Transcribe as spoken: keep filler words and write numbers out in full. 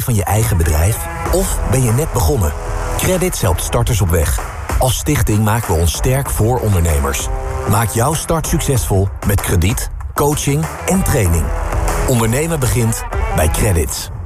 van je eigen bedrijf? Of ben je net begonnen? Credits helpt starters op weg. Als stichting maken we ons sterk voor ondernemers. Maak jouw start succesvol met krediet, coaching en training. Ondernemen begint bij Credits.